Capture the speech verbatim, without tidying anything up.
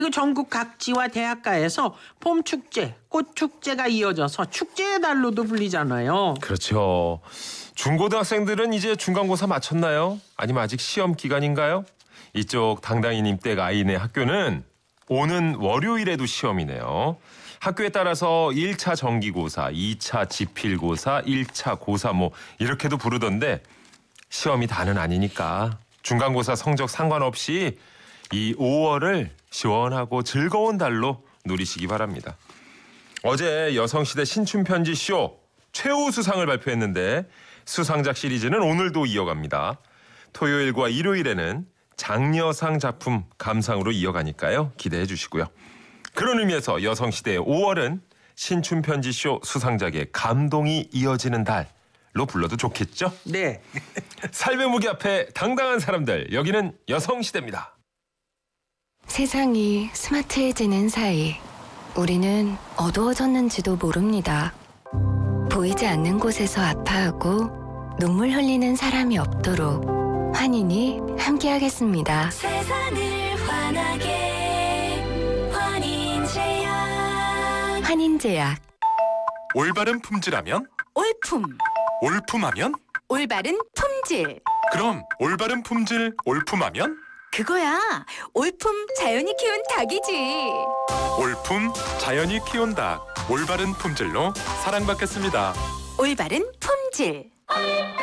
그리고 전국 각지와 대학가에서 봄 축제, 꽃 축제가 이어져서 축제의 달로도 불리잖아요. 그렇죠. 중고등학생들은 이제 중간고사 마쳤나요? 아니면 아직 시험 기간인가요? 이쪽 당당이님 댁 아이네 학교는 오는 월요일에도 시험이네요. 학교에 따라서 일 차 정기고사, 이 차 지필고사, 일 차 고사 뭐 이렇게도 부르던데 시험이 다는 아니니까 중간고사 성적 상관없이 이 오월을 시원하고 즐거운 달로 누리시기 바랍니다. 어제 여성시대 신춘편지쇼 최우수상을 발표했는데 수상작 시리즈는 오늘도 이어갑니다. 토요일과 일요일에는 장려상 작품 감상으로 이어가니까요. 기대해 주시고요. 그런 의미에서 여성시대의 오월은 신춘편지쇼 수상작의 감동이 이어지는 달로 불러도 좋겠죠? 네. 삶의 무게 앞에 당당한 사람들, 여기는 여성시대입니다. 세상이 스마트해지는 사이 우리는 어두워졌는지도 모릅니다. 보이지 않는 곳에서 아파하고 눈물 흘리는 사람이 없도록 환인이 함께하겠습니다. 세상을 환하게 환인제약. 환인제약. 올바른 품질하면? 올품. 올품하면? 올바른 품질. 그럼 올바른 품질 올품하면? 그거야. 올품 자연이 키운 닭이지. 올품 자연이 키운 닭. 올바른 품질로 사랑받겠습니다. 올바른 품질.